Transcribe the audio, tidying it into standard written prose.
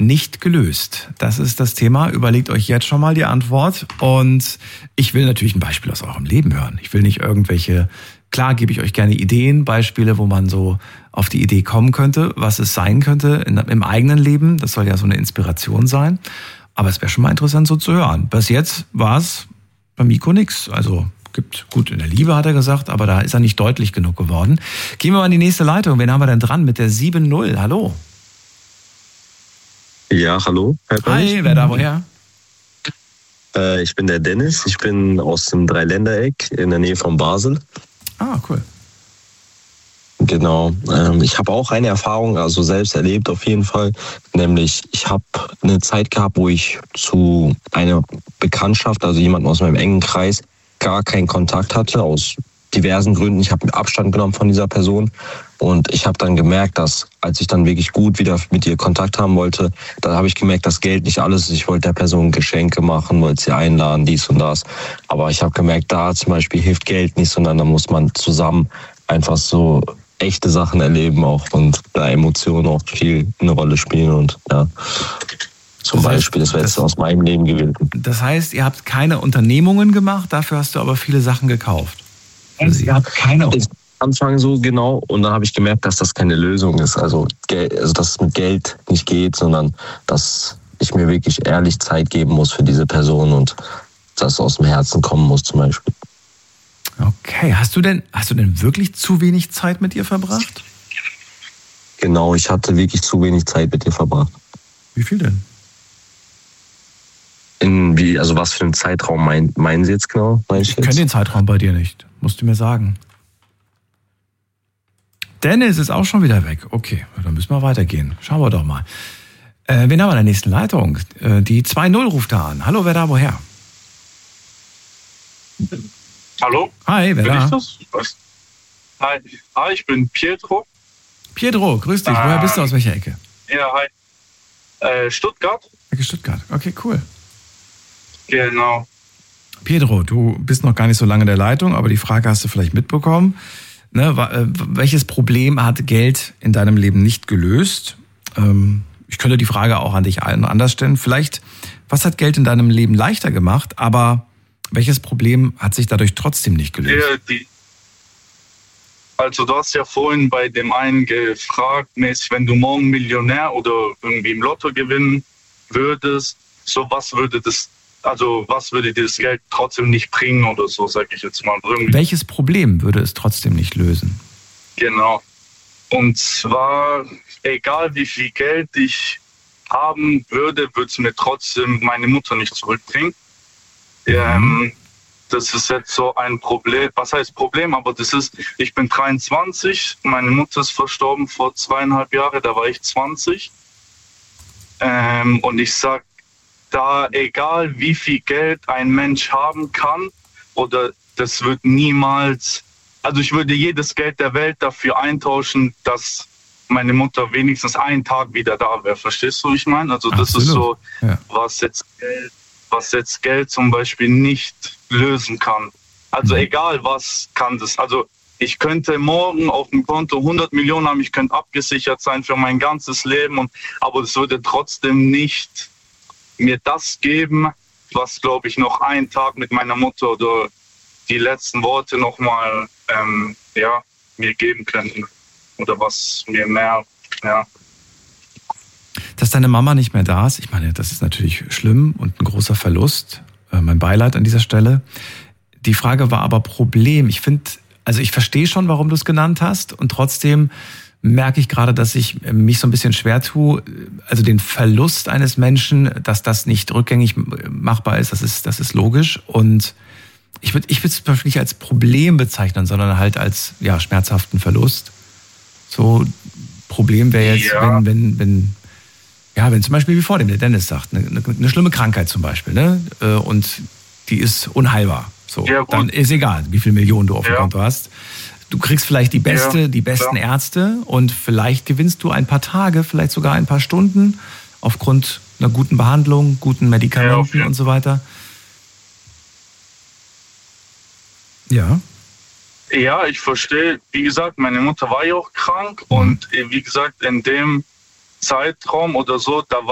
nicht gelöst? Das ist das Thema. Überlegt euch jetzt schon mal die Antwort. Und ich will natürlich ein Beispiel aus eurem Leben hören. Ich will nicht irgendwelche, klar gebe ich euch gerne Ideen, Beispiele, wo man so auf die Idee kommen könnte, was es sein könnte im eigenen Leben. Das soll ja so eine Inspiration sein. Aber es wäre schon mal interessant so zu hören. Bis jetzt war es bei Miko nix. Also gibt gut in der Liebe, hat er gesagt, aber da ist er nicht deutlich genug geworden. Gehen wir mal in die nächste Leitung. Wen haben wir denn dran mit der 7-0? Hallo. Ja, hallo. Hi, wer da woher? Ich bin der Dennis. Ich bin aus dem Dreiländereck in der Nähe von Basel. Ah, cool. Genau. Ich habe auch eine Erfahrung, also selbst erlebt auf jeden Fall. Nämlich, ich habe eine Zeit gehabt, wo ich zu einer Bekanntschaft, also jemanden aus meinem engen Kreis, gar keinen Kontakt hatte, aus diversen Gründen. Ich habe Abstand genommen von dieser Person und ich habe dann gemerkt, dass, als ich dann wirklich gut wieder mit ihr Kontakt haben wollte, dann habe ich gemerkt, dass Geld nicht alles ist. Ich wollte der Person Geschenke machen, wollte sie einladen, dies und das. Aber ich habe gemerkt, da zum Beispiel hilft Geld nicht, sondern da muss man zusammen einfach so echte Sachen erleben auch und da Emotionen auch viel eine Rolle spielen und ja. Zum Beispiel, das wäre jetzt aus meinem Leben gewesen. Das heißt, ihr habt keine Unternehmungen gemacht, dafür hast du aber viele Sachen gekauft. Ihr habt keine Anfang so genau und dann habe ich gemerkt, dass das keine Lösung ist. Also dass es mit Geld nicht geht, sondern dass ich mir wirklich ehrlich Zeit geben muss für diese Person und das aus dem Herzen kommen muss zum Beispiel. Okay, hast du denn wirklich zu wenig Zeit mit ihr verbracht? Genau, ich hatte wirklich zu wenig Zeit mit ihr verbracht. Wie viel denn? Also was für einen Zeitraum meinen Sie jetzt genau? Ich kenne den Zeitraum bei dir nicht, musst du mir sagen. Dennis ist auch schon wieder weg. Okay, dann müssen wir weitergehen. Schauen wir doch mal. Wen haben wir in der nächsten Leitung? Die 2-0 ruft da an. Hallo, wer da, woher? Hallo? Hi, wer da? Ich das? Hi, ich bin Pietro. Pietro, grüß dich. Woher bist du, aus welcher Ecke? Ja, hi. Stuttgart. Ecke Stuttgart. Okay, cool. Genau. Pietro, du bist noch gar nicht so lange in der Leitung, aber die Frage hast du vielleicht mitbekommen. Ne, welches Problem hat Geld in deinem Leben nicht gelöst? Ich könnte die Frage auch an dich anders stellen. Vielleicht, was hat Geld in deinem Leben leichter gemacht, aber welches Problem hat sich dadurch trotzdem nicht gelöst? Also du hast ja vorhin bei dem einen gefragt, mäßig, wenn du morgen Millionär oder irgendwie im Lotto gewinnen würdest, so was würde dir das Geld trotzdem nicht bringen oder so, sag ich jetzt mal. Irgendwie. Welches Problem würde es trotzdem nicht lösen? Genau. Und zwar, egal wie viel Geld ich haben würde es mir trotzdem meine Mutter nicht zurückbringen. Das ist jetzt so ein Problem. Was heißt Problem? Aber ich bin 23, meine Mutter ist verstorben vor 2,5 Jahren, da war ich 20. Und ich sag, da egal wie viel Geld ein Mensch haben kann, oder das wird niemals, also ich würde jedes Geld der Welt dafür eintauschen, dass meine Mutter wenigstens einen Tag wieder da wäre. Verstehst du, wie ich meine? Also das Absolut. Ist so, ja. was jetzt Geld zum Beispiel nicht lösen kann. Also egal was kann das. Also ich könnte morgen auf dem Konto 100 Millionen haben, ich könnte abgesichert sein für mein ganzes Leben, aber es würde trotzdem nicht mir das geben, was, glaube ich, noch einen Tag mit meiner Mutter oder die letzten Worte nochmal mir geben könnten. Oder was mir mehr, ja. Dass deine Mama nicht mehr da ist, ich meine, das ist natürlich schlimm und ein großer Verlust. Mein Beileid an dieser Stelle. Die Frage war aber Problem. Ich verstehe schon, warum du es genannt hast und trotzdem merke ich gerade, dass ich mich so ein bisschen schwer tue. Also den Verlust eines Menschen, dass das nicht rückgängig machbar ist, das ist logisch. Und ich würde es nicht als Problem bezeichnen, sondern halt als schmerzhaften Verlust. So Problem wäre jetzt, wenn zum Beispiel, wie vor dem der Dennis sagt, eine schlimme Krankheit zum Beispiel, ne? Und die ist unheilbar. So, ja, dann ist egal, wie viel Millionen du auf dem Konto hast. Du kriegst vielleicht die besten Ärzte und vielleicht gewinnst du ein paar Tage, vielleicht sogar ein paar Stunden aufgrund einer guten Behandlung, guten Medikamenten und so weiter. Ja. Ja, ich verstehe. Wie gesagt, meine Mutter war ja auch krank und wie gesagt, in dem Zeitraum oder so, da